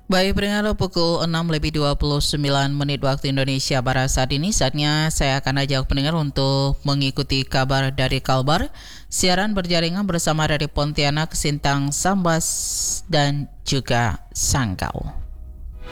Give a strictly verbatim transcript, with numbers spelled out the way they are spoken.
Baik, pendengar, pukul enam lebih dua puluh sembilan menit waktu Indonesia Barat saat ini. Saatnya saya akan ajak pendengar untuk mengikuti kabar dari Kalbar. Siaran berjaringan bersama dari Pontianak, Sintang, Sambas, dan juga Sanggau.